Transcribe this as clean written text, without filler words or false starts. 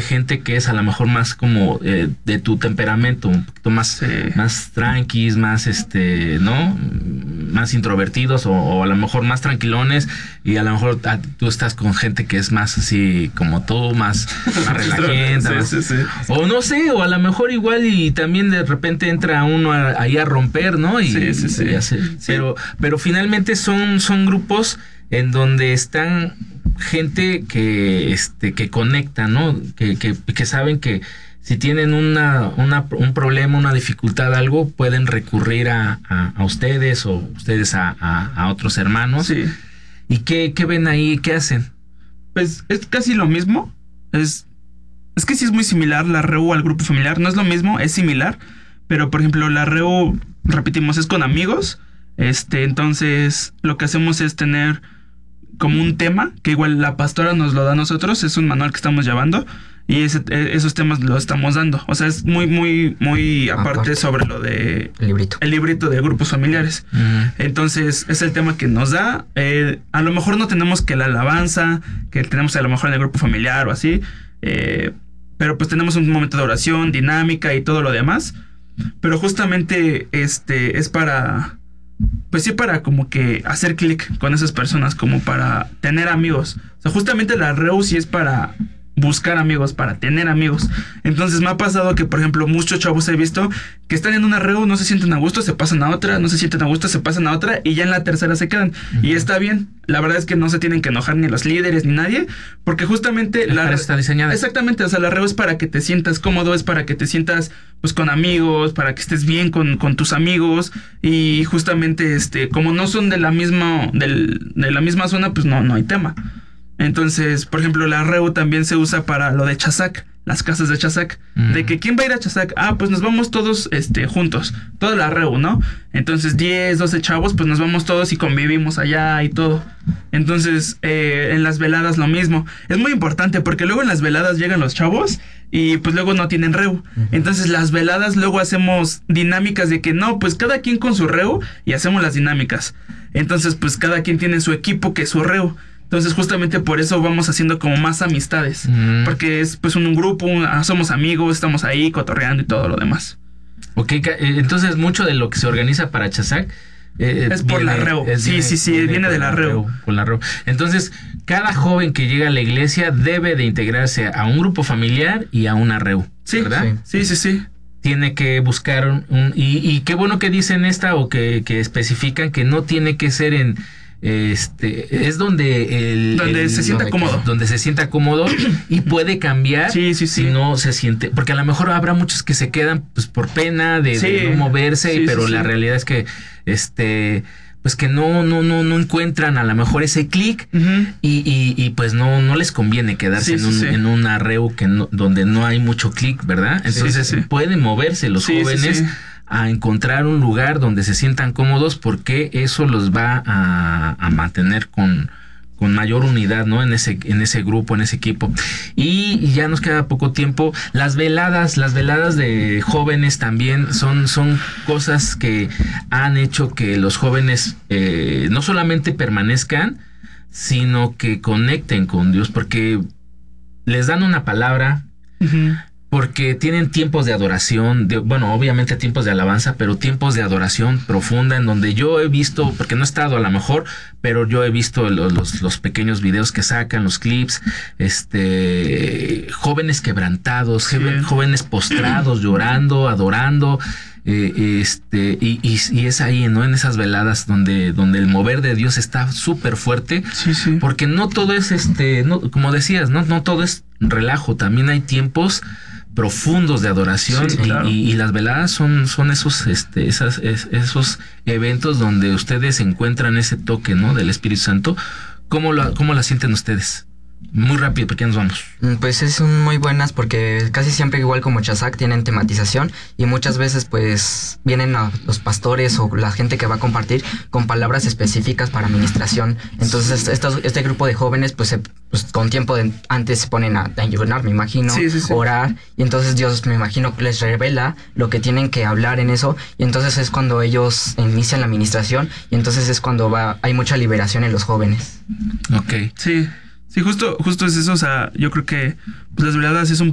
gente que es a lo mejor más como de tu temperamento, un poquito más, más tranquis, más ¿no? Más introvertidos o a lo mejor más tranquilones, y a lo mejor tú estás con gente que es más así como tú, más relajenta. O no sé, o a lo mejor igual y también de repente entra uno ahí a romper, ¿no? Y hace, pero finalmente son grupos en donde están gente que conecta, ¿no? Que saben que si tienen un problema, una dificultad, algo, pueden recurrir a ustedes o ustedes a otros hermanos. Sí. ¿Y qué ven ahí? ¿Qué hacen? Pues es casi lo mismo. Es que sí es muy similar la REU al grupo familiar. No es lo mismo, es similar. Pero, por ejemplo, la REU, repetimos, es con amigos. Entonces, lo que hacemos es tener como un tema, que igual la pastora nos lo da a nosotros. Es un manual que estamos llevando. Y esos temas los estamos dando. O sea, es muy, muy, muy aparte sobre lo de... El librito de grupos familiares. Entonces, es el tema que nos da. A lo mejor no tenemos que la alabanza, que tenemos a lo mejor en el grupo familiar o así. Pero pues tenemos un momento de oración, dinámica y todo lo demás. Pero justamente es para... Pues sí, para como que hacer clic con esas personas, como para tener amigos. O sea, justamente la REU sí es para buscar amigos, para tener amigos. Entonces me ha pasado que, por ejemplo, muchos chavos he visto que están en una REU, no se sienten a gusto, se pasan a otra, no se sienten a gusto, se pasan a otra, y ya en la tercera se quedan. Y está bien. La verdad es que no se tienen que enojar ni los líderes ni nadie, porque justamente la REU está diseñada. Exactamente, o sea, la REU es para que te sientas cómodo, es para que te sientas pues con amigos, para que estés bien con tus amigos, y justamente como no son de la misma zona, pues no hay tema. Entonces, por ejemplo, la REU también se usa para lo de Chazac, las casas de Chazac. De que ¿quién va a ir a Chazac? Pues nos vamos todos juntos, toda la REU, ¿no? Entonces 10, 12 chavos, pues nos vamos todos y convivimos allá y todo. Entonces, en las veladas lo mismo. Es muy importante porque luego en las veladas llegan los chavos y pues luego no tienen REU. Entonces las veladas luego hacemos dinámicas de que no, pues cada quien con su REU y hacemos las dinámicas. Entonces pues cada quien tiene su equipo que es su REU. Entonces justamente por eso vamos haciendo como más amistades. Porque es pues un grupo, somos amigos, estamos ahí cotorreando y todo lo demás. Ok, entonces mucho de lo que se organiza para Chazac es por la REU. Viene de la REU. Con la REU. Entonces, cada joven que llega a la iglesia debe de integrarse a un grupo familiar y a una REU. Sí, ¿verdad? Sí. Tiene que buscar y qué bueno que dicen o que especifican que no tiene que ser en... es donde se sienta cómodo. Donde se sienta cómodo y puede cambiar si no se siente. Porque a lo mejor habrá muchos que se quedan pues por pena de no moverse, pero la realidad es que pues que no encuentran a lo mejor ese clic y pues no les conviene quedarse en una REU donde no hay mucho clic, ¿verdad? Entonces pueden moverse los jóvenes a encontrar un lugar donde se sientan cómodos, porque eso los va a mantener con mayor unidad, ¿no? En ese grupo, en ese equipo. Y ya nos queda poco tiempo. Las veladas de jóvenes también son cosas que han hecho que los jóvenes no solamente permanezcan, sino que conecten con Dios, porque les dan una palabra, porque tienen tiempos de adoración, obviamente tiempos de alabanza, pero tiempos de adoración profunda, en donde yo he visto, porque no he estado a lo mejor, pero yo he visto los pequeños videos que sacan, los clips, jóvenes quebrantados, jóvenes postrados, llorando, adorando, y es ahí, ¿no? En esas veladas donde el mover de Dios está súper fuerte, porque no todo es como decías, no todo es relajo, también hay tiempos profundos de adoración, claro. y las veladas son esos esos eventos donde ustedes encuentran ese toque, ¿no? Del Espíritu Santo. ¿Cómo la sienten ustedes? Muy rápido, porque nos vamos. Pues son muy buenas, porque casi siempre, igual como Chazac, tienen tematización, y muchas veces pues vienen a los pastores o la gente que va a compartir con palabras específicas para administración. Entonces este grupo de jóvenes pues con tiempo antes se ponen a ayunar, me imagino, orar, y entonces Dios, me imagino, les revela lo que tienen que hablar en eso, y entonces es cuando ellos inician la administración, y entonces es cuando hay mucha liberación en los jóvenes. Ok. Sí, justo es eso. O sea, yo creo que pues las veladas es un